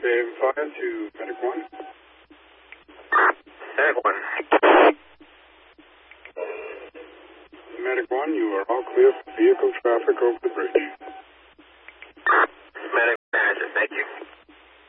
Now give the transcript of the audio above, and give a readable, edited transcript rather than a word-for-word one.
Save 5 to Medic 1. Medic 1. Medic 1, you are all clear for vehicle traffic over the bridge.